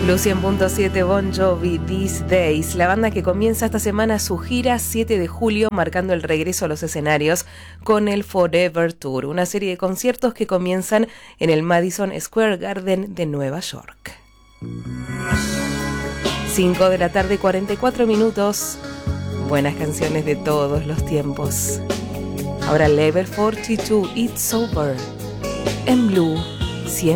Blue 100.7, Bon Jovi, These Days, la banda que comienza esta semana su gira 7 de julio, marcando el regreso a los escenarios con el Forever Tour, una serie de conciertos que comienzan en el Madison Square Garden de Nueva York. 5 de la tarde, 44 minutos, buenas canciones de todos los tiempos. Ahora Level 42, It's Over, en Blue 100.7.